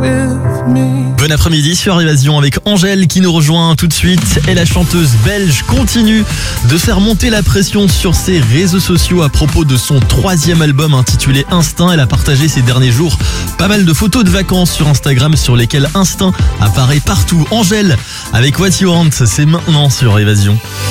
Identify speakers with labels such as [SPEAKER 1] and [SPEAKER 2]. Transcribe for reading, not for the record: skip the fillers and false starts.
[SPEAKER 1] Bon après-midi sur Évasion avec Angèle qui nous rejoint tout de suite. Et la chanteuse belge continue de faire monter la pression sur ses réseaux sociaux à propos de son 3e album intitulé Instinct. Elle a partagé ces derniers jours pas mal de photos de vacances sur Instagram sur lesquelles Instinct apparaît partout. Angèle avec What You Want, c'est maintenant sur Évasion.